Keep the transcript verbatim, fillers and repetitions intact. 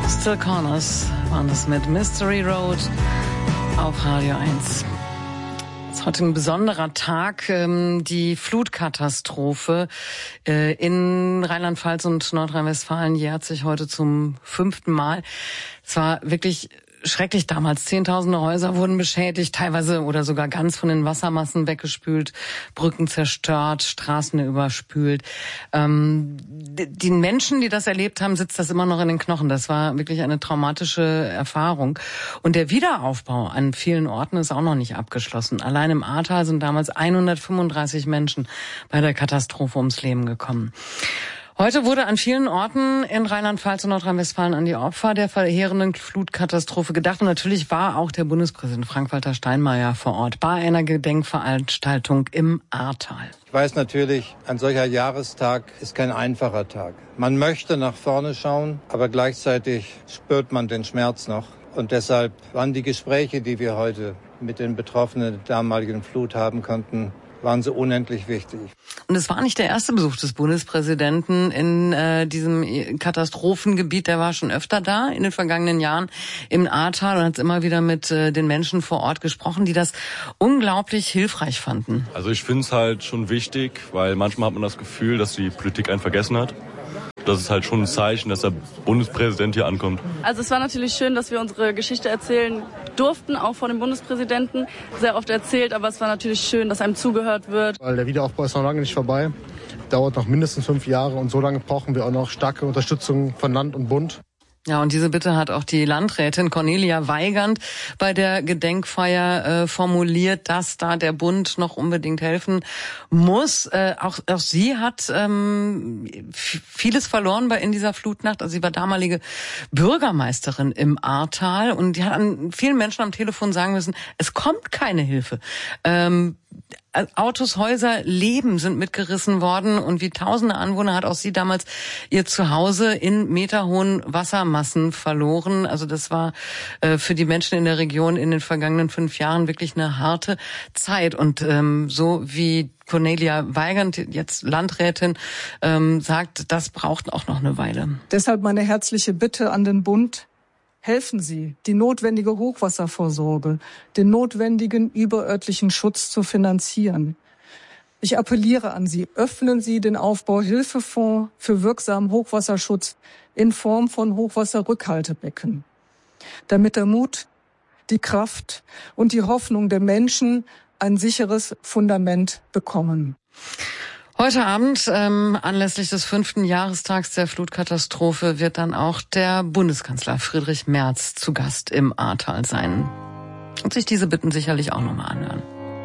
Still Corners waren das mit Mystery Road auf Radio eins. Es ist heute ein besonderer Tag. Die Flutkatastrophe in Rheinland-Pfalz und Nordrhein-Westfalen jährt sich heute zum fünften Mal. Es war wirklich schrecklich damals. Zehntausende Häuser wurden beschädigt, teilweise oder sogar ganz von den Wassermassen weggespült, Brücken zerstört, Straßen überspült. Ähm, den Menschen, die das erlebt haben, sitzt das immer noch in den Knochen. Das war wirklich eine traumatische Erfahrung. Und der Wiederaufbau an vielen Orten ist auch noch nicht abgeschlossen. Allein im Ahrtal sind damals hundertfünfunddreißig Menschen bei der Katastrophe ums Leben gekommen. Heute wurde an vielen Orten in Rheinland-Pfalz und Nordrhein-Westfalen an die Opfer der verheerenden Flutkatastrophe gedacht. Und natürlich war auch der Bundespräsident Frank-Walter Steinmeier vor Ort bei einer Gedenkveranstaltung im Ahrtal. Ich weiß natürlich, ein solcher Jahrestag ist kein einfacher Tag. Man möchte nach vorne schauen, aber gleichzeitig spürt man den Schmerz noch. Und deshalb waren die Gespräche, die wir heute mit den Betroffenen der damaligen Flut haben konnten, waren so unendlich wichtig. Und es war nicht der erste Besuch des Bundespräsidenten in äh, diesem Katastrophengebiet. Der war schon öfter da in den vergangenen Jahren im Ahrtal und hat immer wieder mit äh, den Menschen vor Ort gesprochen, die das unglaublich hilfreich fanden. Also ich finde es halt schon wichtig, weil manchmal hat man das Gefühl, dass die Politik einen vergessen hat. Das ist halt schon ein Zeichen, dass der Bundespräsident hier ankommt. Also es war natürlich schön, dass wir unsere Geschichte erzählen durften, auch vor dem Bundespräsidenten. Sehr oft erzählt, aber es war natürlich schön, dass einem zugehört wird. Weil der Wiederaufbau ist noch lange nicht vorbei. Dauert noch mindestens fünf Jahre und so lange brauchen wir auch noch starke Unterstützung von Land und Bund. Ja, und diese Bitte hat auch die Landrätin Cornelia Weigand bei der Gedenkfeier äh, formuliert, dass da der Bund noch unbedingt helfen muss. Äh, auch, auch sie hat ähm, vieles verloren bei in dieser Flutnacht. Also sie war damalige Bürgermeisterin im Ahrtal und die hat an vielen Menschen am Telefon sagen müssen, es kommt keine Hilfe. Ähm, Autos, Häuser, Leben sind mitgerissen worden und wie tausende Anwohner hat auch sie damals ihr Zuhause in meterhohen Wassermassen verloren. Also das war äh, für die Menschen in der Region in den vergangenen fünf Jahren wirklich eine harte Zeit. Und ähm, so wie Cornelia Weigand, jetzt Landrätin, ähm, sagt, das braucht auch noch eine Weile. Deshalb meine herzliche Bitte an den Bund. Helfen Sie, die notwendige Hochwasservorsorge, den notwendigen überörtlichen Schutz zu finanzieren. Ich appelliere an Sie, öffnen Sie den Aufbauhilfefonds für wirksamen Hochwasserschutz in Form von Hochwasserrückhaltebecken, damit der Mut, die Kraft und die Hoffnung der Menschen ein sicheres Fundament bekommen. Heute Abend, ähm, anlässlich des fünften Jahrestags der Flutkatastrophe, wird dann auch der Bundeskanzler Friedrich Merz zu Gast im Ahrtal sein und sich diese Bitten sicherlich auch nochmal anhören.